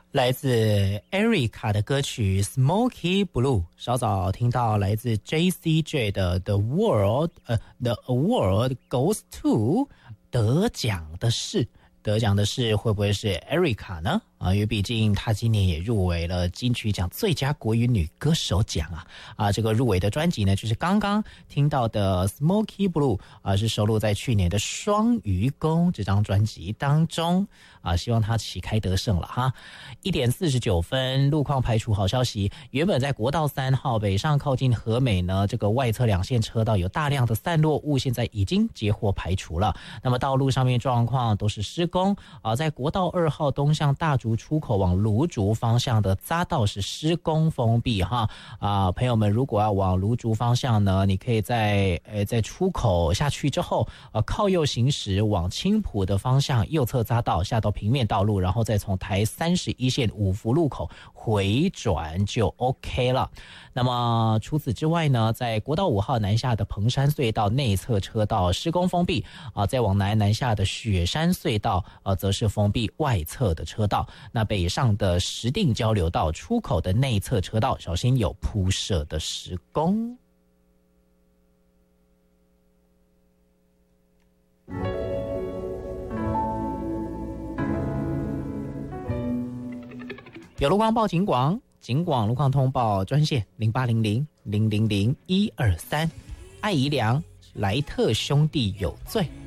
来自 Erica 的歌曲 Smoky Blue， 稍早听到来自 JCJ 的 The Award Goes to 得奖的是会不会是 Erica 呢？因为毕竟她今年也入围了金曲奖最佳国语女歌手奖这个入围的专辑呢，就是刚刚听到的 Smoky Blue 是收录在去年的双鱼宫这张专辑当中希望她旗开得胜了哈。1点49分，路况排除好消息，原本在国道3号北上靠近和美呢，这个外侧2线车道有大量的散落物，现在已经截获排除了。那么道路上面状况都是施工在国道2号东向大竹出口往芦竹方向的匝道是施工封闭哈朋友们如果要往芦竹方向呢，你可以在出口下去之后靠右行驶往青埔的方向，右侧匝道下到平面道路，然后再从台31线五福路口回转就 OK 了。那么除此之外呢，在国道5号南下的彭山隧道内侧车道施工封闭再往南下的雪山隧道则是封闭外侧的车道。那北上的石碇交流道出口的内侧车道小心有铺设的施工。有路况报警广路况通报专线0800-000-123。艾怡良莱特兄弟有罪。